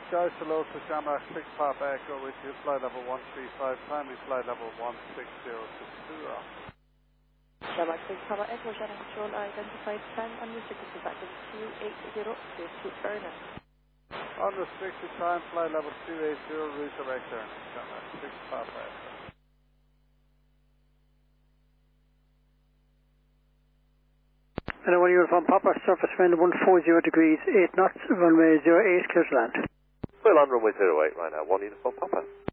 Sky Solo to Shamrock 6 Papa Echo with you, flight level 135, climbing flight level 16060. Shamrock 6 Papa Echo, channel control identified 10 unrestricted to back of 280, safe to Erna. Unrestricted time, flight level 280, route direct Erna, Shamrock 6 Papa Echo. Hello, 1 Uniform Papa, surface wind 140 degrees, 8 knots, runway 08, clear to land. Well, on runway 08 right now, 1 Uniform Papa.